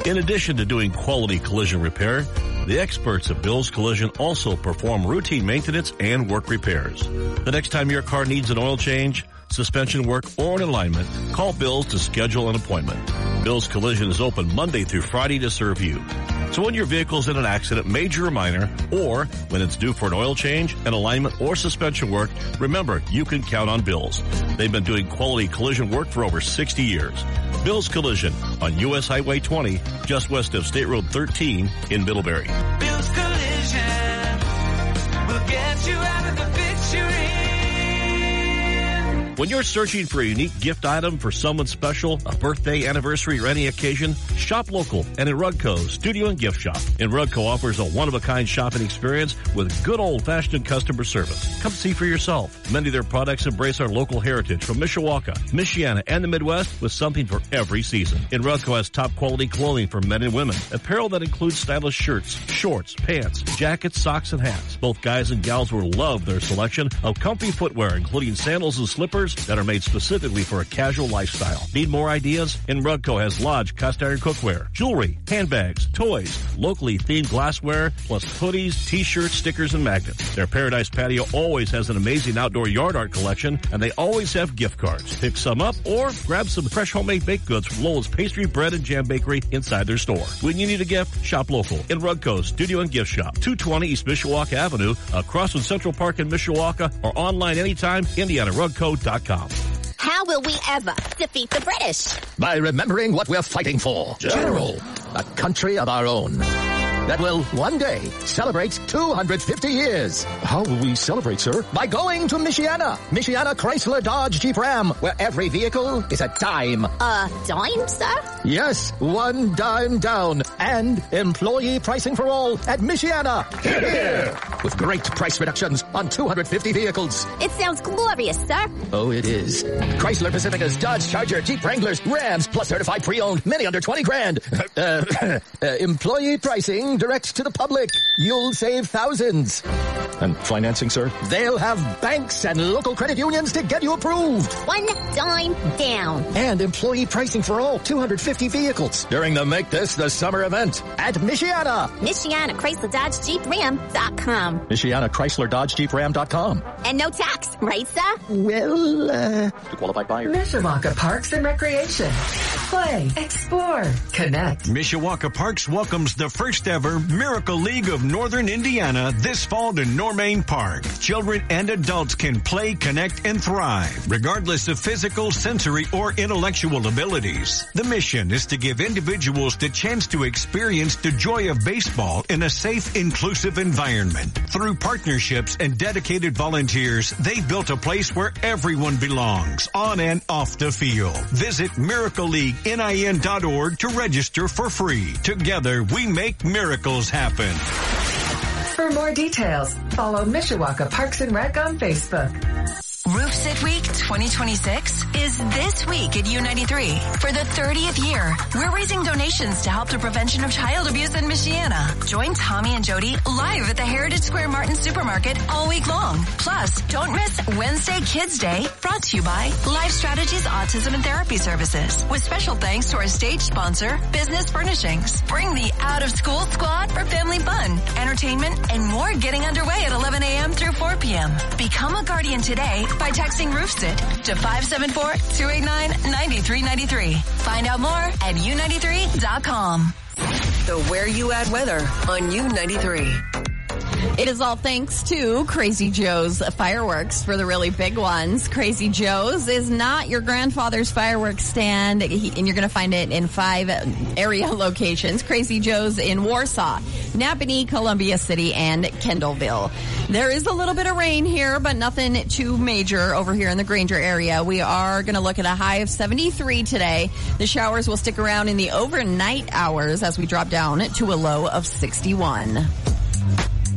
In addition to doing quality collision repair, the experts at Bill's Collision also perform routine maintenance and work repairs. The next time your car needs an oil change, suspension work, or an alignment, call Bill's to schedule an appointment. Bill's Collision is open Monday through Friday to serve you. So when your vehicle's in an accident, major or minor, or when it's due for an oil change, an alignment, or suspension work, remember, you can count on Bill's. They've been doing quality collision work for over 60 years. Bill's Collision on U.S. Highway 20, just west of State Road 13 in Middlebury. Bill's Collision will get you out of the fix you're in. When you're searching for a unique gift item for someone special, a birthday, anniversary, or any occasion, shop local and in Rugco Studio and Gift Shop. And Rugco offers a one-of-a-kind shopping experience with good old-fashioned customer service. Come see for yourself. Many of their products embrace our local heritage from Mishawaka, Michiana, and the Midwest with something for every season. And Rugco has top-quality clothing for men and women. Apparel that includes stylish shirts, shorts, pants, jackets, socks, and hats. Both guys and gals will love their selection of comfy footwear, including sandals and slippers that are made specifically for a casual lifestyle. Need more ideas? And Rugco has Lodge cast iron cookware, jewelry, handbags, toys, locally themed glassware, plus hoodies, t-shirts, stickers, and magnets. Their Paradise Patio always has an amazing outdoor yard art collection, and they always have gift cards. Pick some up or grab some fresh homemade baked goods from Lowell's Pastry, Bread, and Jam Bakery inside their store. When you need a gift, shop local in Rugco Studio and Gift Shop, 220 East Mishawaka Avenue, across from Central Park in Mishawaka, or online anytime, IndianaRugco.com. How will we ever defeat the British? By remembering what we're fighting for. General. A country of our own. That will one day celebrate 250 years. How will we celebrate, sir? By going to Michiana. Michiana Chrysler Dodge Jeep Ram, where every vehicle is a dime. A dime, sir? Yes, one dime down. And employee pricing for all at Michiana. Hear, hear. With great price reductions on 250 vehicles. It sounds glorious, sir. Oh, it is. Chrysler Pacificas, Dodge Charger, Jeep Wranglers, Rams, plus certified pre-owned, many under 20 grand. Employee pricing direct to the public. You'll save thousands. And financing, sir? They'll have banks and local credit unions to get you approved. One dime down. And employee pricing for all 250 vehicles during the Make This the Summer event at Michiana. Michiana Chrysler Dodge Jeep Ram.com. Michiana Chrysler Dodge Jeep Ram.com. And no tax, right, sir? Well, to qualified buyers. Mishawaka Parks and Recreation. Play, explore, connect. Mishawaka Parks welcomes the first ever Miracle League of Northern Indiana this fall to Normain Park. Children and adults can play, connect, and thrive, regardless of physical, sensory, or intellectual abilities. The mission is to give individuals the chance to experience the joy of baseball in a safe, inclusive environment. Through partnerships and dedicated volunteers, they've built a place where everyone belongs, on and off the field. Visit MiracleLeagueNIN.org to register for free. Together, we make miracles happen. For more details, follow Mishawaka Parks and Rec on Facebook. Roof Sit Week 2026 is this week at U93. For the 30th year, we're raising donations to help the prevention of child abuse in Michiana. Join Tommy and Jody live at the Heritage Square Martin Supermarket all week long. Plus, don't miss Wednesday Kids Day, brought to you by Life Strategies Autism and Therapy Services. With special thanks to our stage sponsor, Business Furnishings. Bring the out-of-school squad for family fun, entertainment, and more getting underway at 11 a.m. through 4 p.m. Become a guardian today by texting RoofSit to 574-289-9393. Find out more at U93.com. The Where You At weather on U93. It is all thanks to Crazy Joe's Fireworks for the really big ones. Crazy Joe's is not your grandfather's fireworks stand, and you're going to find it in 5 area locations. Crazy Joe's in Warsaw, Napanee, Columbia City, and Kendallville. There is a little bit of rain here, but nothing too major over here in the Granger area. We are going to look at a high of 73 today. The showers will stick around in the overnight hours as we drop down to a low of 61.